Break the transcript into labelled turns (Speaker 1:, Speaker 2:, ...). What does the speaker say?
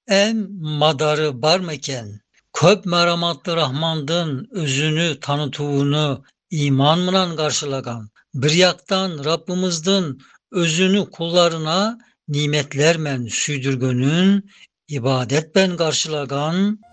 Speaker 1: En madarı barmeken, köp merhamatlı Rahmandın özünü tanıtığını iman mınan karşılagan. Bir yaktan Rabbimizдің özünü kullarına nimetlermen süydürgönün, ibadet ben karşılagan.